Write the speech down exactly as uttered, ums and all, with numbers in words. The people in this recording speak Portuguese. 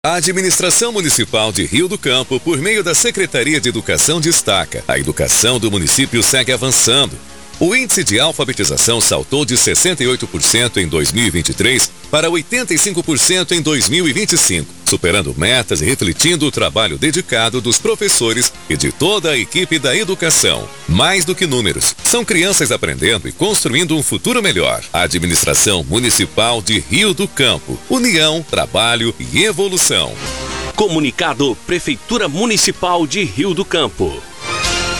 A Administração Municipal de Rio do Campo, por meio da Secretaria de Educação, destaca: a educação do município segue avançando. O índice de alfabetização saltou de sessenta e oito por cento em dois mil e vinte e três para oitenta e cinco por cento em dois mil e vinte e cinco, superando metas e refletindo o trabalho dedicado dos professores e de toda a equipe da educação. Mais do que números, são crianças aprendendo e construindo um futuro melhor. A Administração Municipal de Rio do Campo. União, trabalho e evolução. Comunicado Prefeitura Municipal de Rio do Campo.